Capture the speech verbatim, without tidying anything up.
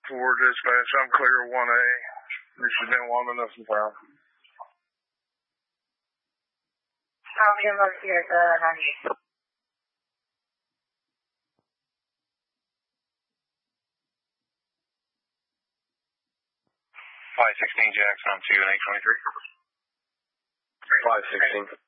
For dispatch, I'm clear one A. This has been one minute from town. I'll be almost here at the ninety-eight. five sixteen Jackson on two and eight twenty-three. five sixteen.